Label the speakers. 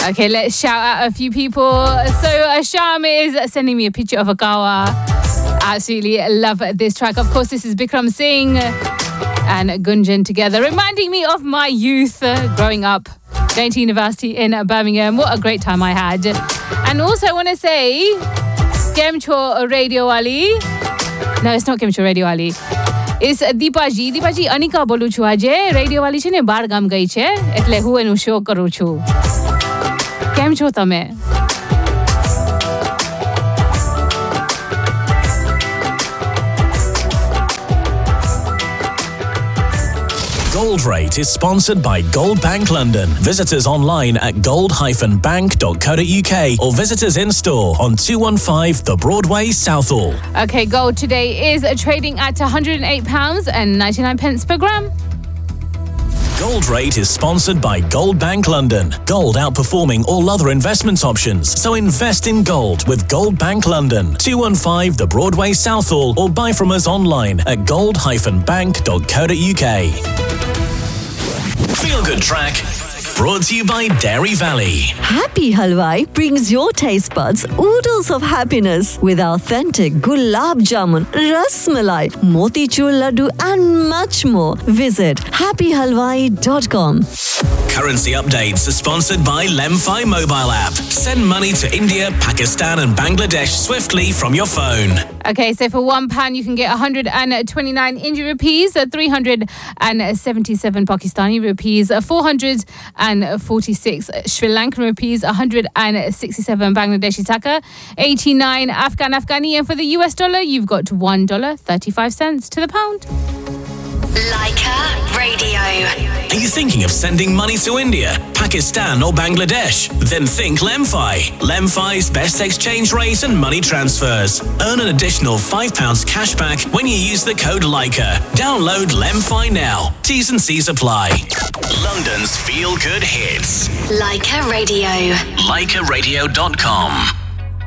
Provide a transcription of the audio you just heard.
Speaker 1: Okay, let's shout out a few people. So Sham is sending me a picture of a kawa. Absolutely love this track. Of course, this is Bikram Singh and Gunjan together, reminding me of my youth growing up, going to university in Birmingham. What a great time I had. And also I want to say, Kemcho Radio Ali. No, it's not Kemcho Radio Ali. It's Deepaji. Deepaji, Anika bolu chu aje. Radio Ali chene bar gam gai che. Etle hu enu show karu chu. Kemcho tame.
Speaker 2: Gold Rate is sponsored by Gold Bank London. Visit us online at gold-bank.co.uk or visit us in store on 215 The Broadway, Southall.
Speaker 1: Okay, gold today is trading at £108.99 per gram.
Speaker 2: Gold Rate is sponsored by Gold Bank London. Gold outperforming all other investment options. So invest in gold with Gold Bank London. 215 The Broadway, Southall, or buy from us online at gold-bank.co.uk. Feel Good Track, brought to you by Dairy Valley.
Speaker 3: Happy Halwai brings your taste buds oodles of happiness with authentic gulab jamun, ras malai, motichur laddu and much more. Visit happyhalwai.com.
Speaker 2: Currency updates are sponsored by Lemfi mobile app. Send money to India, Pakistan and Bangladesh swiftly from your phone.
Speaker 1: Okay, so for £1 you can get 129 Indian rupees, 377 Pakistani rupees, 446 Sri Lankan rupees, 167 Bangladeshi taka, 89 Afghani, and for the US dollar you've got $1.35 to the pound.
Speaker 4: Leica Radio.
Speaker 2: Are you thinking of sending money to India, Pakistan or Bangladesh? Then think Lemfi. Lemfi's best exchange rate and money transfers. Earn an additional £5 cash back when you use the code Leica. Download Lemfi now. T's and C's apply. London's Feel Good Hits.
Speaker 4: Leica Radio.
Speaker 2: LeicaRadio.com.